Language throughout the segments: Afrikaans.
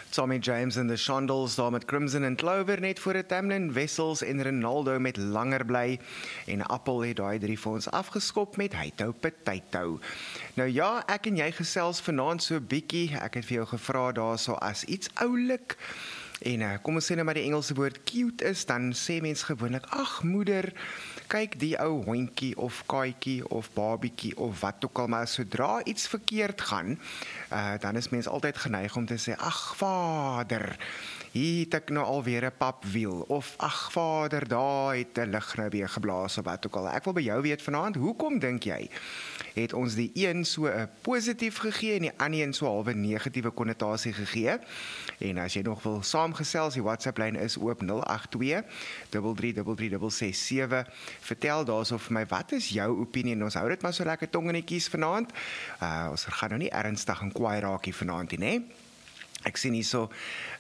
Saam met James and the Shondells, daar met Crimson and Clover, net voor het Tamlin Wessels en Ronaldo met Langer Bly. En Appel het daai 3 vir ons afgeskop met Heito Potato. Nou ja, ek en jy gesels vanaand so bietjie. Ek het vir jou gevra daarso as iets oulik. En kom ons sê nou maar die Engelse woord cute is, dan sê mens gewoonlik, ag moeder, kyk die ou hondjie of kaaitjie of babietjie of wat ook al, maar sodra iets verkeerd gaan, dan is mens altyd geneig om te sê, ag vader, hier het ek nou alweer 'n papwiel, of ag vader, daar het 'n lig nou weer geblaas of wat ook al. Ek wil by jou weet vanaand, hoekom dink jy het ons die een so 'n positief gegee en die ander een so 'n halwe negatiewe konnotasie gegee? En as jy nog wil saamgesels, die WhatsApp-lyn is oop 082 333 Vertel daarso vir my, wat is jou opinie? En ons hou dit maar so lekker tong in die kies vanaand. Ons gaan nou nie ernstig en kwaai raakie vanaand nie, né? Ek sien hier so,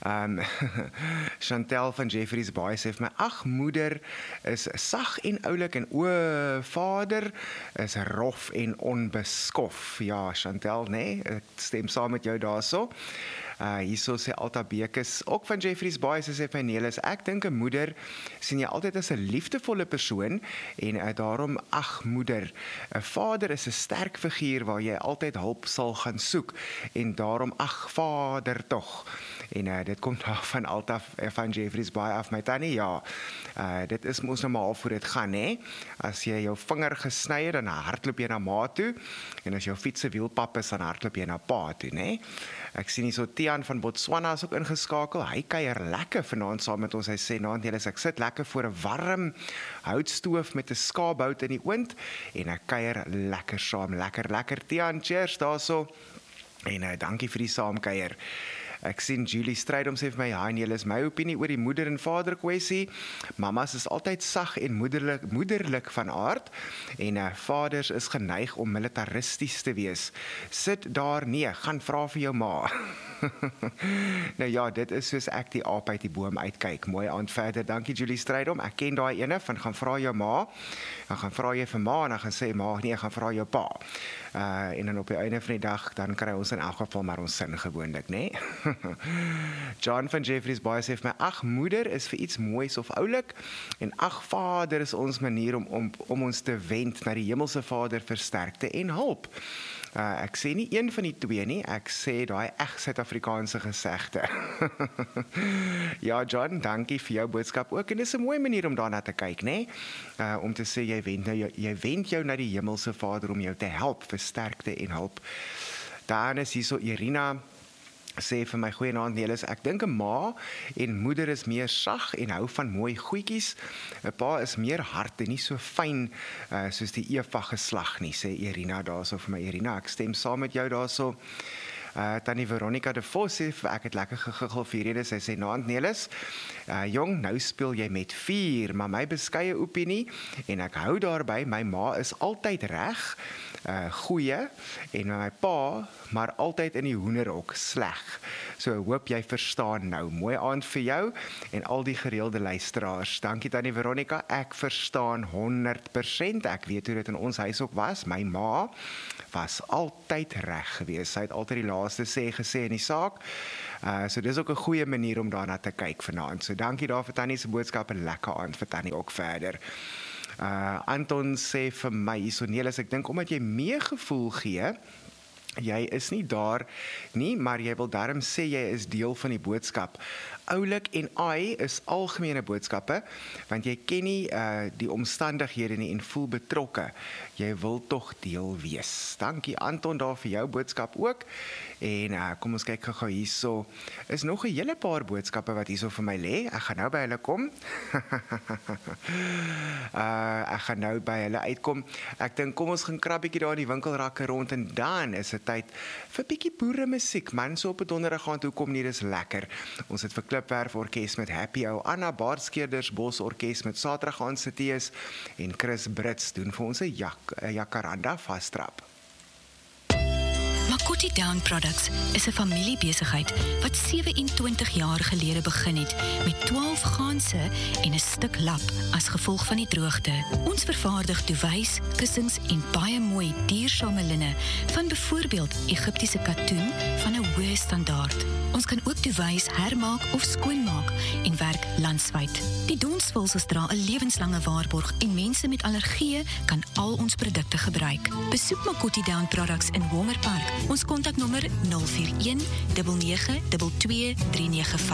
Chantel van Jeffreys Baai sê vir my, ag moeder is sag en oulik en vader is rof en onbeskof. Ja, Chantel, nee, ek stem saam met jou daarso. Hierso sê Alta Bekes, ook van Jeffreys Baai, sê vir Nelis, ek dink 'n moeder sien jy altyd as 'n liefdevolle persoon en daarom, ag moeder, 'n vader is 'n sterk figuur waar jy altyd hulp sal gaan soek en daarom, ag vader tog. En dit kom daar van Alta van Jeffreys Baai af, my tannie, ja, dit is mos nou maar al voor dit gaan, hè. As jy jou vinger gesny het, dan hardloop jy na ma toe, en as jou fiets se wielpap is, dan hardloop jy na pa toe, né. Ek sien hier so Tian van Botswana is ook ingeskakel. Hy kuier lekker vanaand saam met ons. Hy sê, nou Nelis, ek sit lekker voor 'n warm houtstoof met 'n skaapbout in die oond en ek kuier lekker saam. Lekker Tian, cheers daarso. En dankie vir die saamkuier. Ek sien Julie Strydom sê vir my, ja, Nelis, my opinie oor die moeder en vader kwessie. Mamas is altyd sag en moederlik van aard en vaders is geneig om militaristies te wees. Sit daar, nee, gaan vra vir jou ma. Nou ja, dit is soos ek die aap uit die boom uitkyk. Mooi aand verder, dankie Julie Strydom. Ek ken daai ene van gaan vra jou ma, dan gaan vra jy vir ma en dan gaan sê ma, nee, gaan vra jou pa. En dan op die einde van die dag, dan kry ons in elk geval maar ons sin gewoonlik, né? John van Jeffreys Baai sê vir my, ag moeder is vir iets moois of oulik en ag vader is ons manier om ons te wend na die hemelse Vader vir sterkte en hulp. Ek sê nie een van die twee nie, ek sê daai reg Suid-Afrikaanse gesegde. Ja John, dankie vir jou boodskap ook en dis 'n mooi manier om daarna te kyk, né? Om te sê jy wend jou na die hemelse Vader om jou te help vir sterkte en hulp. Dan is hier so Irina sê vir my, goeienaand Nelis, ek dink 'n ma en moeder is meer sag en hou van mooi goedjies. 'n Pa is meer hard en nie so fyn soos die Eva geslag nie, sê Irina daarso vir my. Irina, ek stem saam met jou daarso. Tannie Veronica de Vos sê, ek het lekker gegiggel vir hierdie, sy sê, naand Nelis, jong, nou speel jy met vuur, maar my beskeie opinie, en ek hou daarby, my ma is altyd reg, goeie, en my pa, maar altyd in die hoenderhok, sleg. So hoop jy verstaan nou. Mooi aand vir jou, en al die gereelde luisteraars. Dankie Tannie Veronica, ek verstaan 100%, ek weet hoe dit in ons huis ook was, my ma was altyd reg geweest, sy het altyd die laaste gesê in die saak, so dis ook 'n goeie manier om daarna te kyk vanaand, so dankie daar vir Tannie se boodskap en lekker aand vir Tannie ook verder. Anton sê vir my, so Nelis, ek dink omdat jy meegevoel gee, jy is nie daar nie, maar jy wil daarom sê jy is deel van die boodskap. Oulik en ai is algemene boodskappe, want jy ken nie die omstandighede nie en voel betrokke. Jy wil tog deel wees. Dankie Anton daar vir jou boodskap ook. En kom ons kyk gou hierso. Is nog 'n hele paar boodskappe wat hierso vir my lê. Ek gaan nou by hulle kom. Ek gaan nou by hulle uitkom. Ek dink kom ons gaan krabbietjie daar in die winkelrakke rond en dan is dit tyd vir bietjie boere musiek. Man, so op 'n donderdag gaan toe kom nie, dis lekker. Ons het vir Klipwerf Orkes met Happy Ou, Anna Baardskeerders Bos Orkes met Saterdag aan se tees en Chris Brits doen vir ons 'n jacaranda vastrap. Makoti Down Products is 'n familiebesigheid wat 27 jaar gelede begin het met 12 ganse en 'n stuk lap as gevolg van die droogte. Ons vervaardig duwys, kussings en baie mooi duursame linne van byvoorbeeld Egiptiese katoen van 'n hoë standaard. Ons kan ook Duwys hermaak of skoonmaak en werk landwyd. Die donsvulsels dra 'n lewenslange waarborg en mense met allergieë kan al ons produkte gebruik. Besoek Makoti Down Products in Wongerpark. Ons kontaknommer 041 99 22 395.